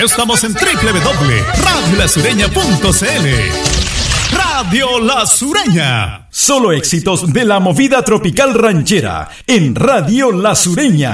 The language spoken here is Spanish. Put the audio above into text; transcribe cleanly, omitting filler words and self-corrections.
Estamos en www.radiolasureña.cl. Radio La Sureña. Solo éxitos de la movida tropical ranchera en Radio La Sureña.